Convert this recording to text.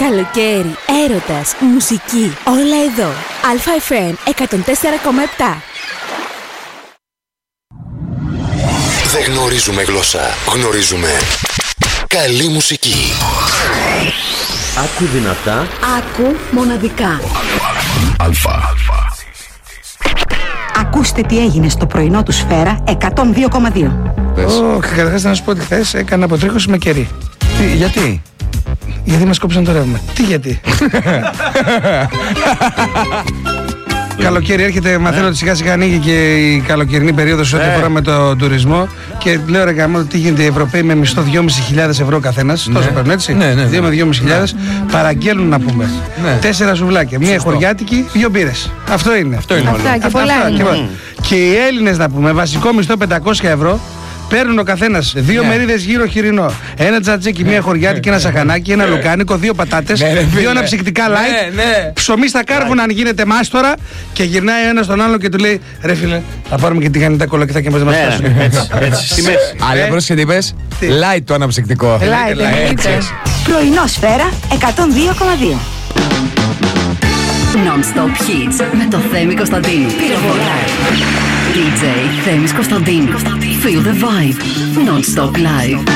Καλοκαίρι, έρωτας, μουσική, όλα εδώ. Α.Φ.Μ. 104,7. Δεν γνωρίζουμε γλώσσα, γνωρίζουμε καλή μουσική. Άκου δυνατά. Άκου μοναδικά. Αλφα. Ακούστε τι έγινε στο πρωινό του Σφαίρα 102,2. Καταρχάς να σου πω ότι χθες έκανα αποτρίχωση με κερί. Γιατί? Γιατί μας κόψαν το ρεύμα. Τι γιατί? Καλοκαίρι έρχεται, μαθαίνω ότι σιγά σιγά ανοίγει και η καλοκαιρινή περίοδος ό,τι αφορά με το τουρισμό. Και λέω ρε γαμώ, τι γίνεται, οι Ευρωπαίοι με μισθό 2.500 ευρώ καθένας. Τόσο παίρνουν έτσι. 2 με 2.500 παραγγέλνουν να πούμε. 4 σουβλάκια, μία χωριάτικη, 2 μπύρες. Αυτό είναι. Αυτά και πολλά είναι. Και οι Έλληνες να πούμε, βασικό μισθό 500 ευρώ. Παίρνουν ο καθένας 2 μερίδες γύρο χοιρινό, ένα τζατζίκι, μία χωριάτικη, ένα σαχανάκι, ένα λουκάνικο, 2 πατάτες, 2 αναψυκτικά light, ψωμί στα κάρβουνα αν γίνεται μάστορα και γυρνάει ο ένας στον άλλο και του λέει ρε φίλε, θα πάρουμε και τη γανιτά κολοκυθά και μας να μας φτάσουν. Έτσι, στη μέση. Αλλά πρόσεχε τι είπες, light το αναψυκτικό. Πρωινό Σφαίρα 102,2. Non-stop hits με το Θέμη Κωνσταντίνου. DJ Θέμης Κωνσταντίνου. Feel the vibe. Non-stop live.